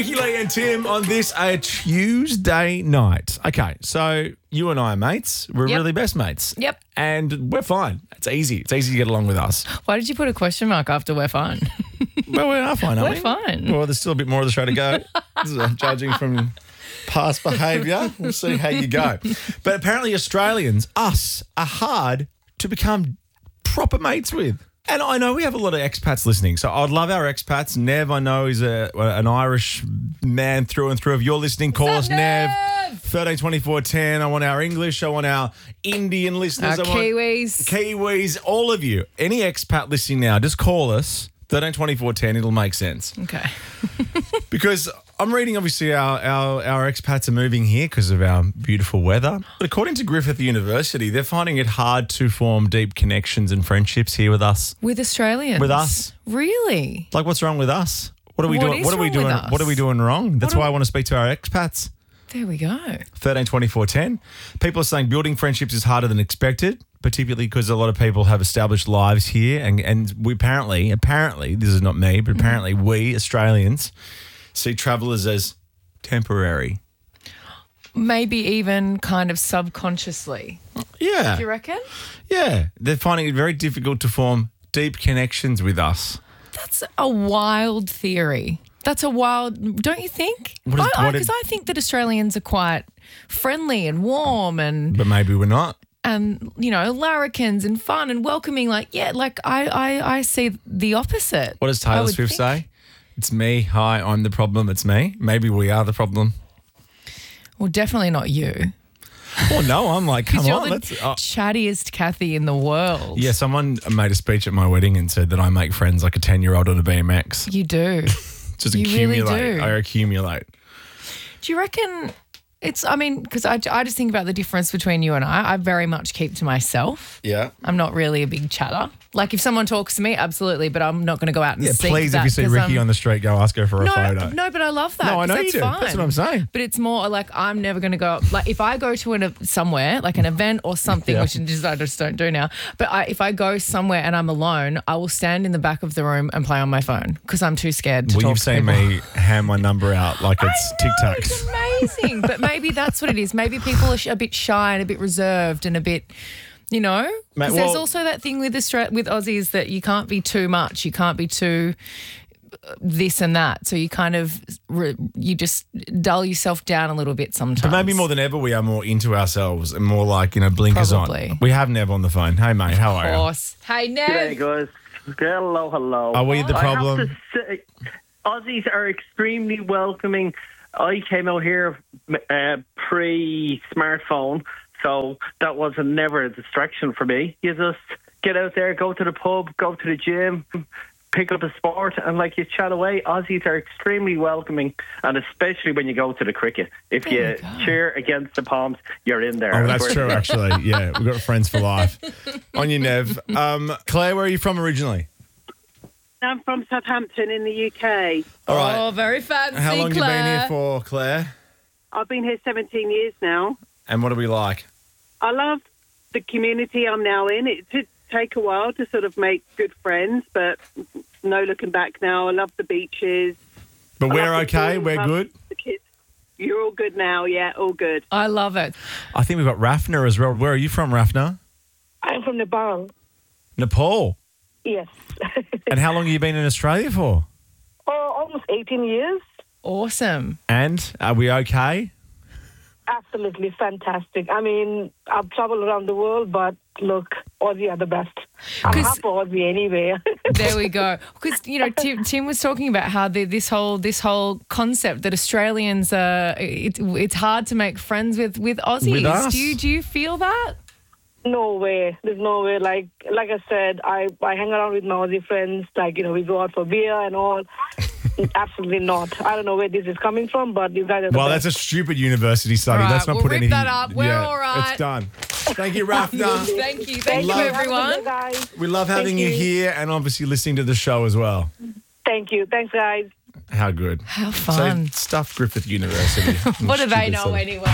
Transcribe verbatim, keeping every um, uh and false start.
Ricky Lee and Tim on this a Tuesday night. Okay, so you and I are mates. We're Yep. really best mates. Yep. And we're fine. It's easy. It's easy to get along with us. Why did you put a question mark after we're fine? Well, we are fine, aren't We're we? fine. Well, there's still a bit more of the show to go. This is uh, judging from past behaviour. We'll see how you go. But apparently Australians, us, are hard to become proper mates with. And I know we have a lot of expats listening, so I'd love our expats. Nev, I know, is a, an Irish man through and through. If you're listening, call us, What's up, Nev. Nev? thirteen twenty-four ten. I want our English. I want our Indian listeners. Our I want Kiwis. Kiwis, all of you. Any expat listening now, just call us. thirteen twenty-four ten. It'll make sense. Okay. Because I'm reading, obviously, our, our, our expats are moving here because of our beautiful weather. But according to Griffith University, they're finding it hard to form deep connections and friendships here with us. With Australians? With us. Really? Like, what's wrong with us? What are we What doing? is What are we wrong with doing? us? What are we doing wrong? That's What why are- I want to speak to our expats. There we go. thirteen twenty-four ten. People are saying building friendships is harder than expected, particularly because a lot of people have established lives here. And, and we apparently, apparently, this is not me, but apparently we Australians see travellers as temporary. Maybe even kind of subconsciously. Yeah. Do you reckon? Yeah. They're finding it very difficult to form deep connections with us. That's a wild theory. That's a wild, don't you think? What is- I what Because is- I, I think that Australians are quite friendly and warm and But maybe we're not. and you know larrikins and fun and welcoming. Like yeah, like I I, I see the opposite. What does I Taylor would Swift think. say? It's me. Hi, I'm the problem. It's me. Maybe we are the problem. Well, definitely not you. Oh, no, I'm like, come You're on. the Let's. Oh. chattiest Kathy in the world. Yeah, someone made a speech at my wedding and said that I make friends like a ten-year-old on a B M X. You do. Just You really accumulate. do. I accumulate. Do you reckon it's, I mean, because I, I just think about the difference between you and I. I very much keep to myself. Yeah. I'm not really a big chatter. Like if someone talks to me, absolutely, but I'm not going to go out and Yeah, seek please, that if you see 'cause Ricky I'm- on the street, go ask her for a no, photo. no, but I love that. No, I 'cause know you that's do. Fine. That's what I'm saying. But it's more like I'm never going to go. Like if I go to an somewhere, like an event or something, Yeah. which I just, I just don't do now. But I, if I go somewhere and I'm alone, I will stand in the back of the room and play on my phone because I'm too scared to Well, talk you've to seen people. me hand my number out like it's I know, Tic Tacs. it's amazing. But maybe that's what it is. Maybe people are sh- a bit shy and a bit reserved and a bit, you know. Mate, Because there's well- also that thing with Austra- with Aussies that you can't be too much. You can't be too uh, this and that. So you kind of re- you just dull yourself down a little bit sometimes. But maybe more than ever, we are more into ourselves and more like, you know, blinkers Probably. on. We have Nev on the phone. Hey, mate, how are Of you? course. Hey, Nev. G'day, guys. Hello, hello. Are we the I problem? have to say, Aussies are extremely welcoming. I came out here uh, pre-smartphone, so that was a, never a distraction for me. You just get out there, go to the pub, go to the gym, pick up a sport, and like you chat away. Aussies are extremely welcoming, and especially when you go to the cricket. If There you you go. cheer against the Palms, you're in there. Oh, that's We're- true, actually. Yeah, we've got friends for life. On you, Nev. Um, Claire, where are you from originally? I'm from Southampton in the U K. All right. Oh, very fancy, How long have you been Claire. here for, Claire? I've been here seventeen years now. And what do we like? I love the community I'm now in. It did take a while to sort of make good friends, but no looking back now. I love the beaches. But I we're love the okay. schools, We're love good. The kids. You're all good now, yeah, all good. I love it. I think we've got Rafna as well. Where are you from, Rafna? I'm from Nepal. Nepal. Yes. And how long have you been in Australia for? Oh, almost eighteen years. Awesome. And are we okay? Absolutely fantastic. I mean, I've traveled around the world, but look, Aussie are the best. I'm 'Cause- half Aussie anyway. There we go. Because you know, Tim, Tim was talking about how the, this whole this whole concept that Australians are it, it's hard to make friends with with Aussies. With us? Do you do you feel that? No way. There's no way. Like like I said, I, I hang around with my Aussie friends. Like, you know, we go out for beer and all. Absolutely not. I don't know where this is coming from, but you guys are the Well, best. that's a stupid university study. All right, Let's not we'll put rip anything. that up. We're yeah, all right. It's done. Thank you, Rafna. Thank you, thank you, Love- Have a good everyone. day, guys. We love having Thank you you. here and obviously listening to the show as well. Thank you. Thanks, guys. How good. How fun. So, stuff Griffith University. What do they Stupid know stuff. anyway?